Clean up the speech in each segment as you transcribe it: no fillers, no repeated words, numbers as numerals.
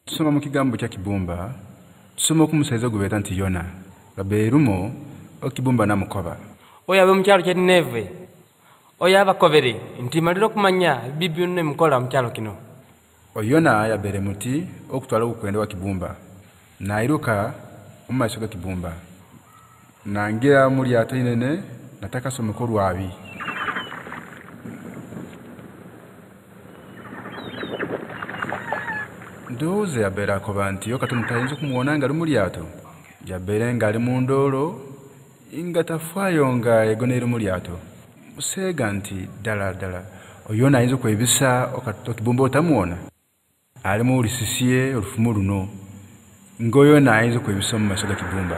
Tusoma mu kigambo kya Kibumba, tusoma ku musaiza gubeeta nti Yona, gabeerumo okibumba namukoba. Oyo abe mukyalo kya Nineve, oyo abakobere nti malira okumanya bibi byonna emukola mu kyalo kino. Yona yabeere muti okutwala ogukwenda wa Kibumba, nairuka mu maiso ga Kibumba, nangira mu lyato inene natakasomeka olwabi. Ndowooza yabeere akoba nti yo Katonda tayinza okumuwona nga ali mu lyato, yabeere ng'ali mu ndoolo nga tafaayo nga egoneere mu lyato. Museega nti ddala ddala Yona ayinza okwebisa Kibumba otamuwona, ali mu lusiisye olufumu luno, ng'Yona ayinza okwebisa mu maiso ga Kibumba.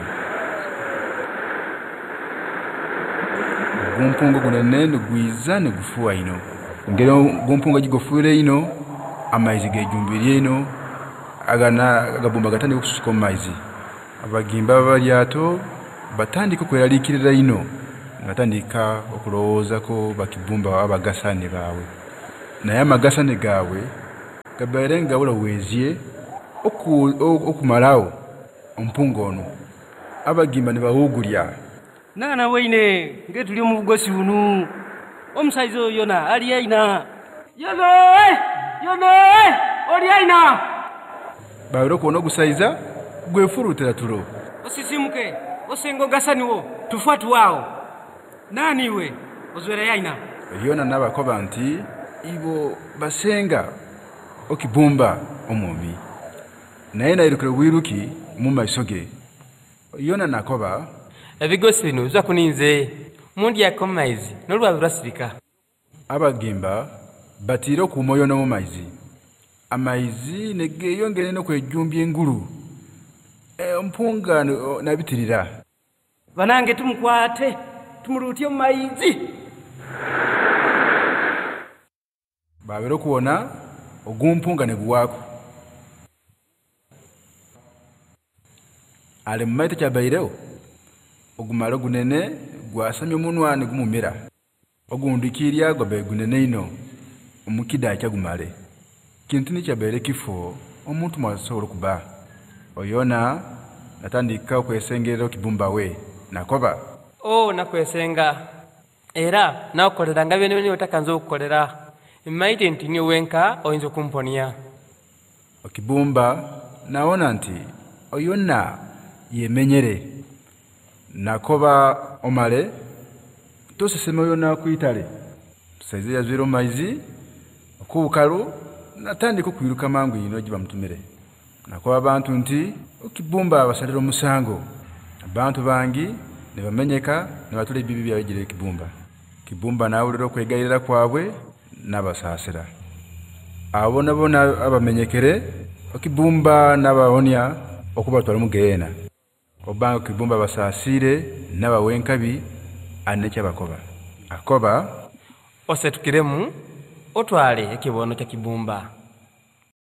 Ogumpunga gunene nigwiza nigufuuwa ino, ngeri ogumpunga gigofuire ino amaizi gejumbirye ino agabumba gatandika okususuka mu maizi. Abagimba b'alyato batandika okweraliikirira ino, batandika okulowoozako bakibumba abagasane baabwe, naye amagasane gaabwe gabeere nga bulowezye okumalawo ompunga ono. Abagimba ne bawugulya. Nana weine ngetuli mu bugosi bunu omusaiza oyo Yona ali aina. Yona oli aina. Bawera okuwona ogusaiza gwefurutira tulo. Osisimuke osenga ogasaniwo tufuatu wao. Nani we ozwera yaina? Yona n'abakoba nti ibo basenga okibumba omwomi, naye nairukire bwiruki mu maiso ge. Yona nakoba ebigosi bino biza kuninze mundyako mu maizi n'olwabi lwasirika. Abagimba batiire okuuma Yona mu maizi, amaizi negeyongere n'okwejumbya engulu, ompunga nabitirira. Banange tumukwate tumulutye mu maizi. Babeera okuwona ogumpunga ne guwaako. Ali mu maite kyabairewo ogumala gunene gwasamya omunwa ne gumumira, ogundikirya gwabaire gunene ino omukida kyagumale. Kintu nikyabeere kifo omuntu mwasobola okuba. Yona natandika okwesengerera okibumba we nakoba. Nakwesenga era nakukolera nga byonna byonna otakanza okukolera, mmaite nti niwe wenka oyinza okumponya. Okibumba nawona nti Yona yemenyere, nakoba omale tosesema Yona kuyitale. Musaiza yazwire mu maizi okubukalu natandika okwiruka mangu ino gye bamutumire. Nakoba abantu nti okibumba basalira omusango, abantu bangi ne bamenyeka ne batula ebibi byabwe gire Kibumba. Kibumba nawulira okwegayirira kwabwe n'abasaasira. Abo nabona abamenyekere okibumba n'abawonya okubatwala mu Geena. Obanga Kibumba basaasire n'abawenkabi anekyabakoba. Akoba osetukiremu otwale ekibono kya Kibumba.